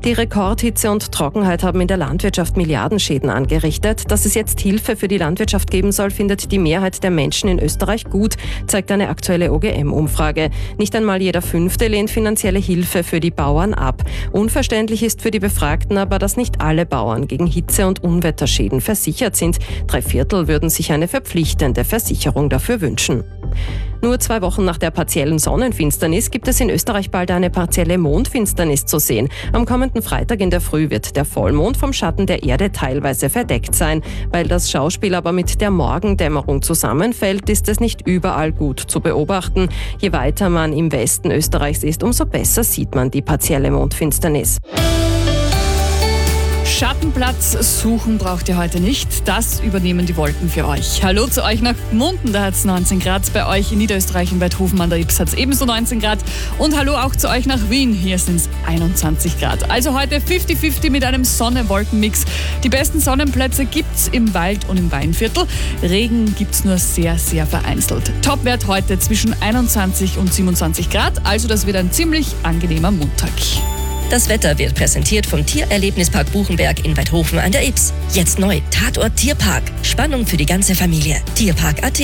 Die Rekordhitze und Trockenheit haben in der Landwirtschaft Milliardenschäden angerichtet. Dass es jetzt Hilfe für die Landwirtschaft geben soll, findet die Mehrheit der Menschen in Österreich gut, zeigt eine aktuelle OGM-Umfrage. Nicht einmal jeder Fünfte lehnt finanzielle Hilfe für die Bauern ab. Unverständlich ist für die Befragten aber, dass nicht alle Bauern gegen Hitze- und Unwetterschäden versichert sind. 3/4 würden sich eine verpflichtende Versicherung dafür wünschen. Nur 2 Wochen nach der partiellen Sonnenfinsternis gibt es in Österreich bald eine partielle Mondfinsternis zu sehen. Am kommenden Freitag in der Früh wird der Vollmond vom Schatten der Erde teilweise verdeckt sein. Weil das Schauspiel aber mit der Morgendämmerung zusammenfällt, ist es nicht überall gut zu beobachten. Je weiter man im Westen Österreichs ist, umso besser sieht man die partielle Mondfinsternis. Schattenplatz suchen braucht ihr heute nicht. Das übernehmen die Wolken für euch. Hallo zu euch nach Gmunden, da hat es 19 Grad. Bei euch in Niederösterreich in Weidhofen an der Ybbs hat es ebenso 19 Grad. Und hallo auch zu euch nach Wien, hier sind es 21 Grad. Also heute 50-50 mit einem Sonne-Wolken-Mix. Die besten Sonnenplätze gibt es im Wald und im Weinviertel. Regen gibt es nur sehr, sehr vereinzelt. Topwert heute zwischen 21 und 27 Grad, also das wird ein ziemlich angenehmer Montag. Das Wetter wird präsentiert vom Tiererlebnispark Buchenberg in Weidhofen an der Ybbs. Jetzt neu, Tatort Tierpark. Spannung für die ganze Familie. Tierpark.at.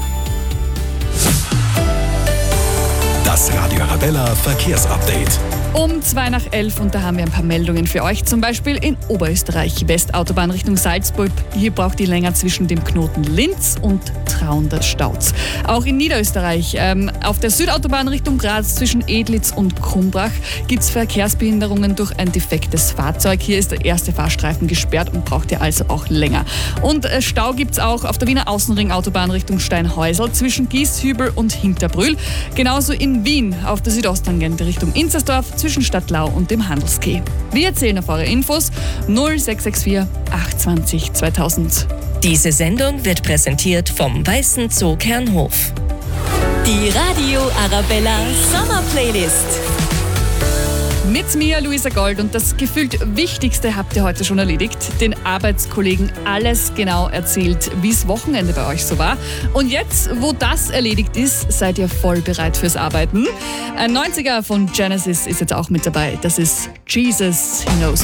Das Radio Arabella Verkehrsupdate. Um 11:02 und da haben wir ein paar Meldungen für euch. Zum Beispiel in Oberösterreich, Westautobahn Richtung Salzburg. Hier braucht ihr länger zwischen dem Knoten Linz und Traun des Staus. Auch in Niederösterreich, auf der Südautobahn Richtung Graz zwischen Edlitz und Krumbach gibt es Verkehrsbehinderungen durch ein defektes Fahrzeug. Hier ist der erste Fahrstreifen gesperrt und braucht ihr also auch länger. Und Stau gibt es auch auf der Wiener Außenringautobahn Richtung Steinhäusl zwischen Gieshübel und Hinterbrühl. Genauso in Wien auf der Südosttangente Richtung Inzersdorf zwischen Stadtlau und dem Handelsquai. Wir erzählen auf eure Infos 0664 820 2000. Diese Sendung wird präsentiert vom Weißen Zoo Kernhof. Die Radio Arabella Sommer Playlist. Mit mir, Luisa Gold, und das gefühlt Wichtigste habt ihr heute schon erledigt. Den Arbeitskollegen alles genau erzählt, wie es Wochenende bei euch so war. Und jetzt, wo das erledigt ist, seid ihr voll bereit fürs Arbeiten. Ein 90er von Genesis ist jetzt auch mit dabei. Das ist Jesus He Knows.